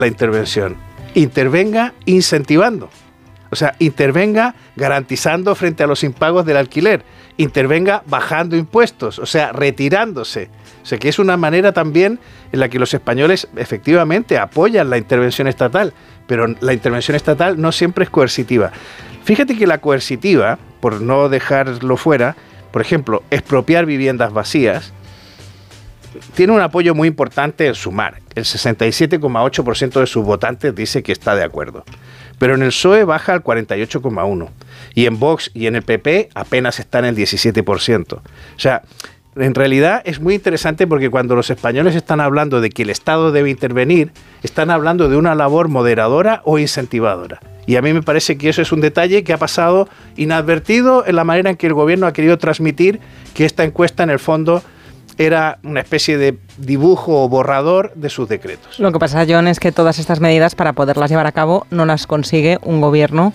la intervención. Intervenga incentivando. O sea, intervenga garantizando frente a los impagos del alquiler. Intervenga bajando impuestos, o sea, retirándose. O sea, que es una manera también en la que los españoles efectivamente apoyan la intervención estatal, pero la intervención estatal no siempre es coercitiva. Fíjate que la coercitiva, por no dejarlo fuera, por ejemplo, expropiar viviendas vacías, tiene un apoyo muy importante en Sumar. El 67,8% de sus votantes dice que está de acuerdo. Pero en el PSOE baja al 48,1%. Y en Vox y en el PP apenas está en el 17%. O sea, en realidad es muy interesante porque cuando los españoles están hablando de que el Estado debe intervenir, están hablando de una labor moderadora o incentivadora. Y a mí me parece que eso es un detalle que ha pasado inadvertido en la manera en que el gobierno ha querido transmitir que esta encuesta en el fondo era una especie de dibujo o borrador de sus decretos. Lo que pasa, John, es que todas estas medidas, para poderlas llevar a cabo, no las consigue un gobierno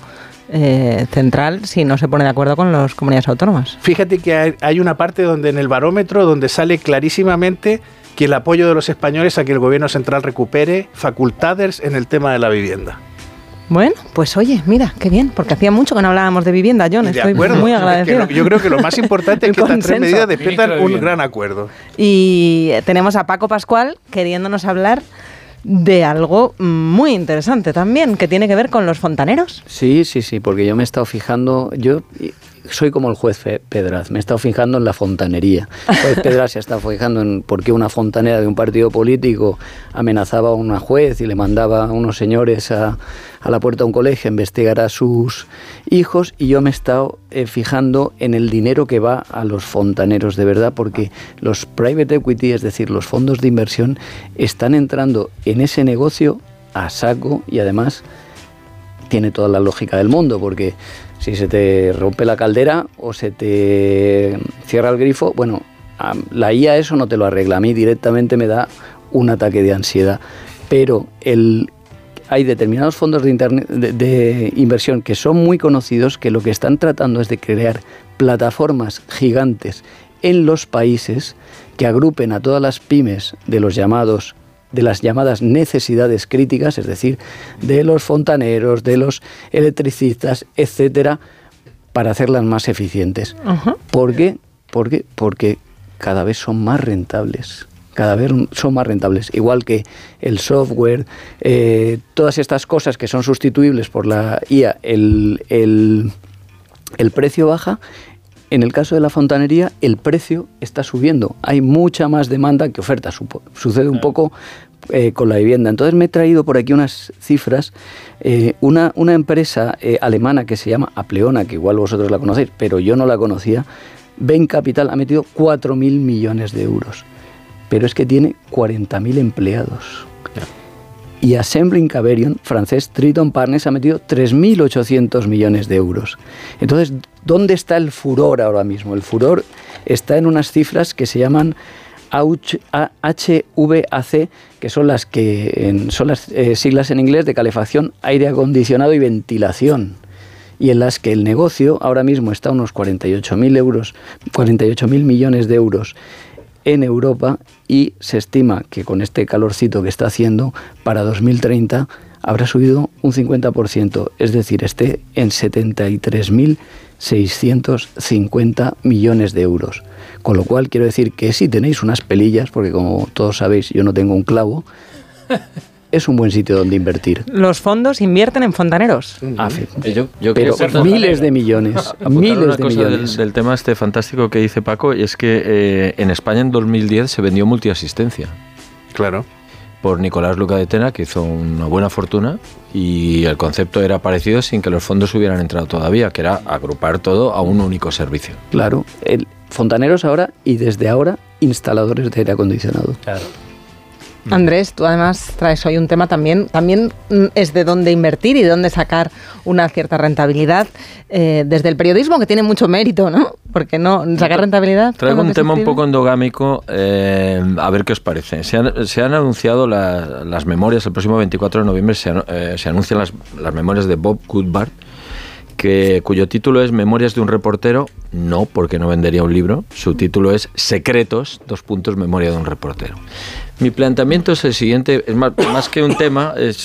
central si no se pone de acuerdo con las comunidades autónomas. Fíjate que hay una parte donde en el barómetro donde sale clarísimamente que el apoyo de los españoles a que el gobierno central recupere facultades en el tema de la vivienda. Bueno, pues oye, mira, qué bien, porque hacía mucho que no hablábamos de vivienda, John. Estoy muy agradecida. Yo creo que lo más importante es que estas tres medidas despiertan un gran acuerdo. Y tenemos a Paco Pascual queriéndonos hablar de algo muy interesante también, que tiene que ver con los fontaneros. Sí, porque yo me he estado fijando, yo soy como el juez Pedraz, me he estado fijando en la fontanería. El juez Pedraz se ha estado fijando en por qué una fontanera de un partido político amenazaba a una juez y le mandaba a unos señores a la puerta de un colegio a investigar a sus hijos, y yo me he estado fijando en el dinero que va a los fontaneros de verdad, porque los private equity, es decir, los fondos de inversión, están entrando en ese negocio a saco, y además tiene toda la lógica del mundo, porque si se te rompe la caldera o se te cierra el grifo, bueno, la IA eso no te lo arregla. A mí directamente me da un ataque de ansiedad. Pero hay determinados fondos de inversión que son muy conocidos, que lo que están tratando es de crear plataformas gigantes en los países que agrupen a todas las pymes de las llamadas necesidades críticas, es decir, de los fontaneros, de los electricistas, etcétera, para hacerlas más eficientes. Uh-huh. ¿Por qué? Porque cada vez son más rentables. Igual que el software, todas estas cosas que son sustituibles por la IA, el precio baja. En el caso de la fontanería, el precio está subiendo. Hay mucha más demanda que oferta. Sucede un poco con la vivienda. Entonces me he traído por aquí unas cifras. Una empresa alemana que se llama Apleona, que igual vosotros la conocéis, pero yo no la conocía, Bain Capital ha metido 4.000 millones de euros. Pero es que tiene 40.000 empleados. Y Assembling Caverion, francés, Triton Partners, ha metido 3.800 millones de euros. Entonces, ¿dónde está el furor ahora mismo? El furor está en unas cifras que se llaman HVAC, que son las siglas en inglés de calefacción, aire acondicionado y ventilación, y en las que el negocio ahora mismo está a unos 48.000 millones de euros en Europa, y se estima que con este calorcito que está haciendo, para 2030 habrá subido un 50%, es decir, esté en 73.650 millones de euros. Con lo cual quiero decir que si tenéis unas pelillas, porque como todos sabéis yo no tengo un clavo, es un buen sitio donde invertir. Los fondos invierten en fontaneros. Yo pero miles de millones. Miles de millones. Del tema este fantástico que dice Paco, y es que en España en 2010 se vendió multiasistencia. Claro. Por Nicolás Luca de Tena, que hizo una buena fortuna, y el concepto era parecido sin que los fondos hubieran entrado todavía, que era agrupar todo a un único servicio. Claro. Fontaneros ahora, y desde ahora instaladores de aire acondicionado. Claro. Andrés, tú además traes hoy un tema también es de dónde invertir y de dónde sacar una cierta rentabilidad desde el periodismo, que tiene mucho mérito, ¿no? Porque no sacar rentabilidad. Traigo un tema un poco endogámico, a ver qué os parece. Se han anunciado las memorias, el próximo 24 de noviembre se anuncian las memorias de Bob Woodward, cuyo título es Memorias de un reportero, no porque no vendería un libro, su título es Secretos, : Memoria de un reportero. Mi planteamiento es el siguiente, es más que un tema,